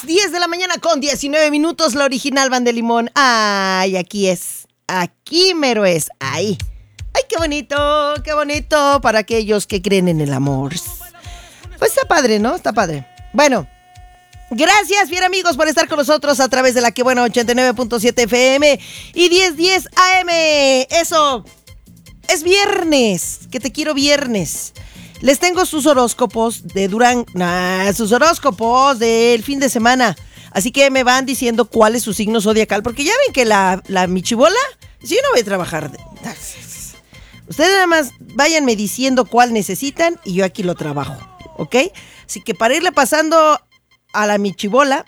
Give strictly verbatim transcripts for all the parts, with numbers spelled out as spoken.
las diez de la mañana con diecinueve minutos, la original Van de Limón. Ay, aquí es, aquí mero es, ahí. Ay, qué bonito, qué bonito para aquellos que creen en el amor. Pues está padre, ¿no? Está padre. Bueno, gracias, bien amigos, por estar con nosotros a través de la que buena ochenta y nueve punto siete F M y diez diez A M. Eso, es viernes, que te quiero viernes. Les tengo sus horóscopos de Durán, nah, sus horóscopos del fin de semana. Así que me van diciendo cuál es su signo zodiacal, porque ya ven que la, la michibola, si yo no voy a trabajar. Ustedes nada más váyanme diciendo cuál necesitan y yo aquí lo trabajo, ¿ok? Así que para irle pasando a la michibola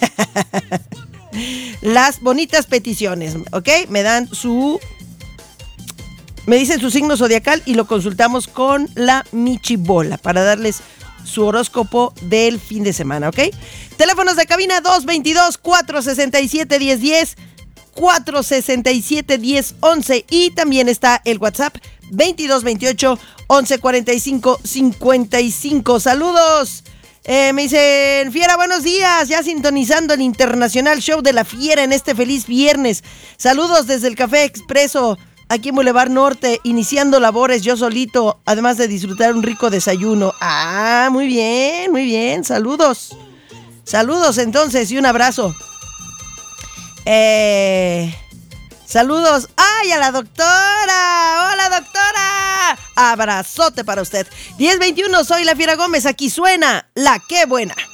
las bonitas peticiones, ¿ok? Me dan su... Me dicen su signo zodiacal y lo consultamos con la michibola para darles su horóscopo del fin de semana, ¿ok? Teléfonos de cabina dos veintidós, cuatro sesenta y siete, diez diez, cuatro sesenta y siete, diez once y también está el WhatsApp veintidós veintiocho, once cuarenta y cinco, cincuenta y cinco. ¡Saludos! Eh, me dicen, Fiera, buenos días, ya sintonizando el Internacional Show de la Fiera en este feliz viernes. Saludos desde el Café Expreso, aquí en Boulevard Norte, iniciando labores yo solito, además de disfrutar un rico desayuno. Ah, muy bien, muy bien, saludos. Saludos entonces y un abrazo. Eh, saludos. ¡Ay, a la doctora! ¡Hola, doctora! Abrazote para usted. diez veintiuno, soy la Fiera Gómez, aquí suena La Qué Buena.